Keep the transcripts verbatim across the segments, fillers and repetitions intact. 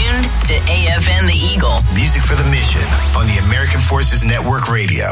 tuned to A F N The Eagle. Music for the mission on the American Forces Network Radio.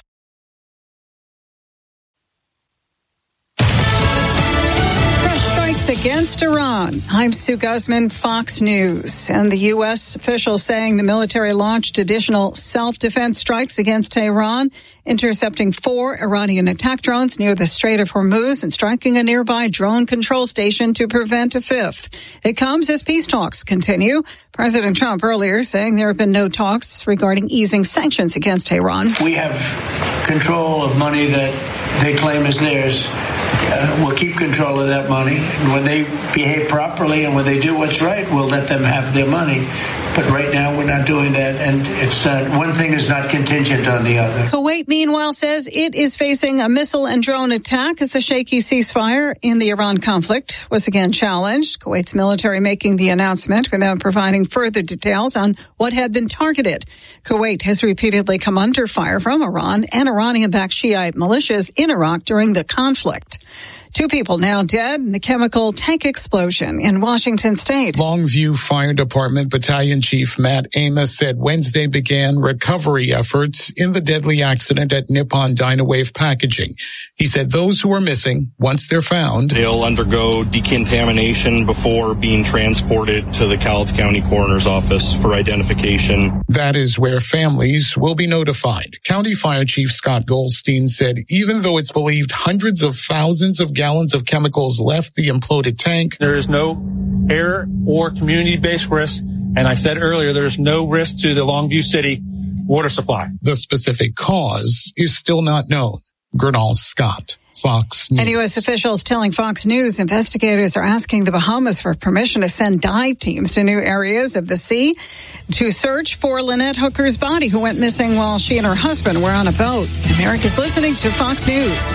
Against Iran. I'm Sue Guzman, Fox News. And the U S officials saying the military launched additional self-defense strikes against Tehran, intercepting four Iranian attack drones near the Strait of Hormuz and striking a nearby drone control station to prevent a fifth. It comes as peace talks continue. President Trump earlier saying there have been no talks regarding easing sanctions against Tehran. We have control of money that they claim is theirs. Uh, we'll keep control of that money. And when they behave properly and when they do what's right, we'll let them have their money. But right now, we're not doing that. And it's not, one thing is not contingent on the other. Kuwait, meanwhile, says it is facing a missile and drone attack as the shaky ceasefire in the Iran conflict was again challenged. Kuwait's military making the announcement without providing further details on what had been targeted. Kuwait has repeatedly come under fire from Iran and Iranian-backed Shiite militias in Iraq during the conflict. Two people now dead in the chemical tank explosion in Washington State. Longview Fire Department Battalion Chief Matt Amos said Wednesday began recovery efforts in the deadly accident at Nippon Dynawave Packaging. He said those who are missing, once they're found, they'll undergo decontamination before being transported to the Cowlitz County Coroner's Office for identification. That is where families will be notified. County Fire Chief Scott Goldstein said even though it's believed hundreds of thousands of gallons of chemicals left the imploded tank, there is no air or community-based risk. And I said earlier, there's no risk to the Longview City water supply. The specific cause is still not known. Gernal Scott, Fox News. And U S officials telling Fox News investigators are asking the Bahamas for permission to send dive teams to new areas of the sea to search for Lynette Hooker's body, who went missing while she and her husband were on a boat. America's listening to Fox News.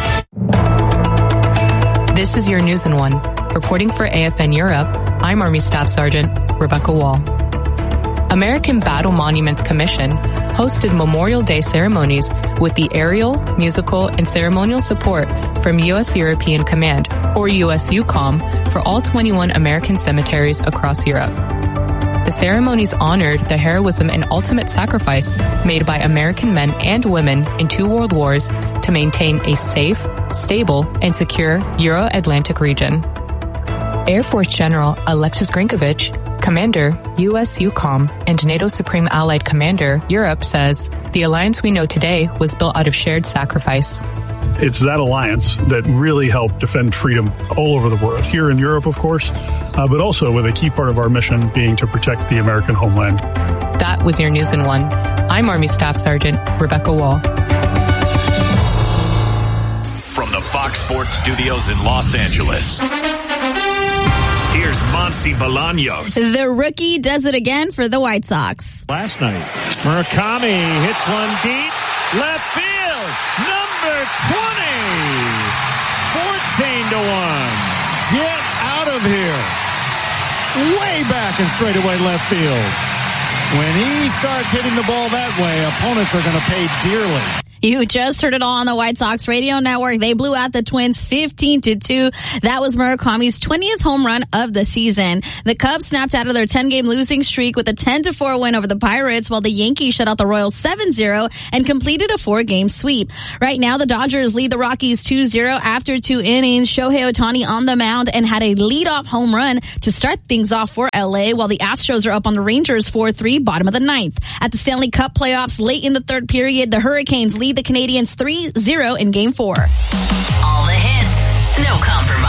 This is your News in One. Reporting for A F N Europe, I'm Army Staff Sergeant Rebecca Wall. American Battle Monuments Commission hosted Memorial Day ceremonies with the aerial, musical, and ceremonial support from U S European Command, or U S U COM, for all twenty-one American cemeteries across Europe. The ceremonies honored the heroism and ultimate sacrifice made by American men and women in two world wars to maintain a safe, stable, and secure Euro-Atlantic region. Air Force General Alexis Grinkovich, Commander, U S U COM, and NATO Supreme Allied Commander, Europe, says the alliance we know today was built out of shared sacrifice. It's that alliance that really helped defend freedom all over the world, here in Europe, of course, uh, but also with a key part of our mission being to protect the American homeland. That was your News in One. I'm Army Staff Sergeant Rebecca Wall. From the Fox Sports Studios in Los Angeles, here's Monty Bolaños. The rookie does it again for the White Sox. Last night, Murakami hits one deep, left field, number twenty, fourteen to one. Get out of here. Way back in straightaway left field. When he starts hitting the ball that way, opponents are going to pay dearly. You just heard it all on the White Sox radio network. They blew out the Twins fifteen to two. That was Murakami's twentieth home run of the season. The Cubs snapped out of their ten-game losing streak with a ten to four win over the Pirates, while the Yankees shut out the Royals seven zero and completed a four-game sweep. Right now, the Dodgers lead the Rockies two zero after two innings. Shohei Ohtani on the mound and had a leadoff home run to start things off for L A, while the Astros are up on the Rangers four three, bottom of the ninth. At the Stanley Cup playoffs late in the third period, the Hurricanes lead the Canadians three zero in Game four. All the hits, no compromise.